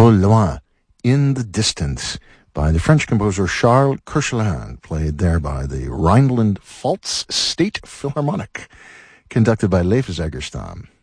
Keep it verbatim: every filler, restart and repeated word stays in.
Au Loin, In the Distance, by the French composer Charles Koechlin, played there by the Rhineland-Pfalz State Philharmonic, conducted by Leif Zegerstam.